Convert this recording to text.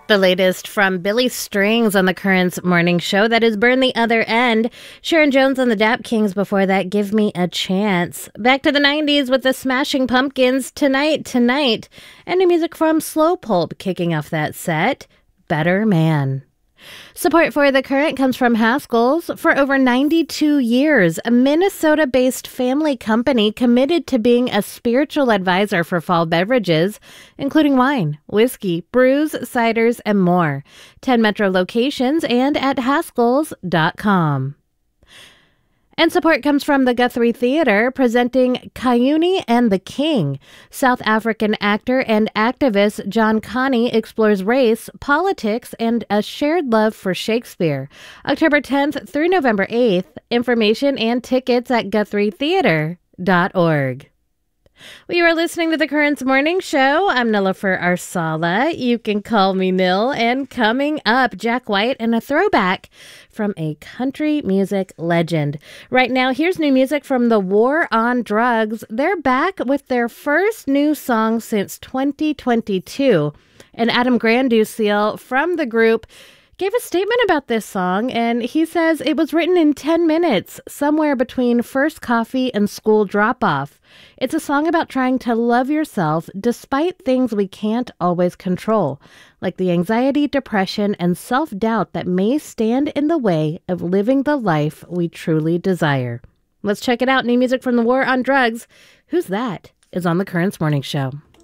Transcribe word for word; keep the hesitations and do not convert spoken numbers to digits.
The latest from Billy Strings on the Currents morning show. That is Burn the Other End. Sharon Jones and the Dap Kings before that, Give Me a Chance. Back to the nineties with the Smashing Pumpkins, Tonight, Tonight. And new music from Slow Pulp kicking off that set, Better Man. Support for The Current comes from Haskell's. For over ninety-two years, a Minnesota-based family company committed to being a spiritual advisor for fall beverages, including wine, whiskey, brews, ciders, and more. ten Metro locations and at haskells dot com. And support comes from the Guthrie Theatre, presenting Cuyuni and the King. South African actor and activist John Kani explores race, politics, and a shared love for Shakespeare. October tenth through November eighth. Information and tickets at guthrie theatre dot org. Well, you are listening to the Currents Morning Show. I'm Nilofer Arsala. You can call me Nil. And coming up, Jack White and a throwback from a country music legend. Right now, here's new music from The War on Drugs. They're back with their first new song since twenty twenty-two. And Adam Granduciel from the group gave a statement about this song, and he says it was written in ten minutes, somewhere between first coffee and school drop-off. It's a song about trying to love yourself despite things we can't always control, like the anxiety, depression, and self-doubt that may stand in the way of living the life we truly desire. Let's check it out. New music from The War on Drugs. Who's That is on the Currents Morning Show.